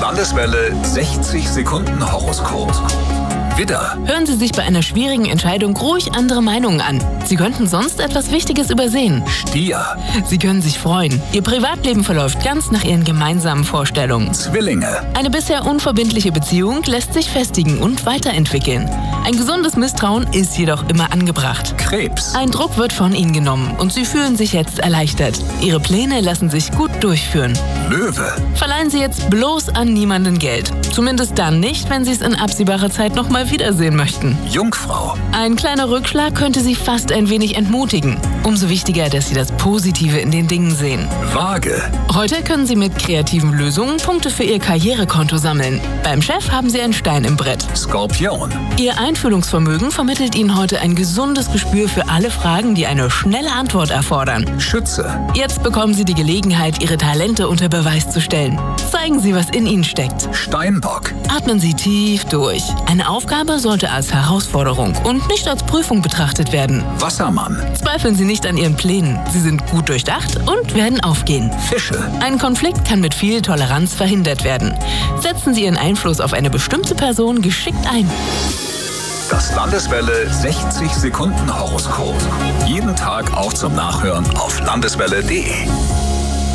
Landeswelle 60 Sekunden Horoskop. Widder. Hören Sie sich bei einer schwierigen Entscheidung ruhig andere Meinungen an. Sie könnten sonst etwas Wichtiges übersehen. Stier. Sie können sich freuen. Ihr Privatleben verläuft ganz nach Ihren gemeinsamen Vorstellungen. Zwillinge. Eine bisher unverbindliche Beziehung lässt sich festigen und weiterentwickeln. Ein gesundes Misstrauen ist jedoch immer angebracht. Krebs. Ein Druck wird von Ihnen genommen und Sie fühlen sich jetzt erleichtert. Ihre Pläne lassen sich gut durchführen. Löwe. Verleihen Sie jetzt bloß an niemanden Geld. Zumindest dann nicht, wenn Sie es in absehbarer Zeit noch mal wiedersehen möchten. Jungfrau. Ein kleiner Rückschlag könnte Sie fast ein wenig entmutigen. Umso wichtiger, dass Sie das Positive in den Dingen sehen. Waage. Heute können Sie mit kreativen Lösungen Punkte für Ihr Karrierekonto sammeln. Beim Chef haben Sie einen Stein im Brett. Skorpion. Ihr Einfühlungsvermögen vermittelt Ihnen heute ein gesundes Gespür für alle Fragen, die eine schnelle Antwort erfordern. Schütze. Jetzt bekommen Sie die Gelegenheit, Ihre Talente unter Beweis zu stellen. Zeigen Sie, was in Ihnen steckt. Steinbock. Atmen Sie tief durch. Eine Aufgabe sollte als Herausforderung und nicht als Prüfung betrachtet werden. Wassermann. Zweifeln Sie nicht an Ihren Plänen. Sie sind gut durchdacht und werden aufgehen. Fische. Ein Konflikt kann mit viel Toleranz verhindert werden. Setzen Sie Ihren Einfluss auf eine bestimmte Person geschickt ein. Das Landeswelle 60 Sekunden Horoskop. Jeden Tag auch zum Nachhören auf landeswelle.de.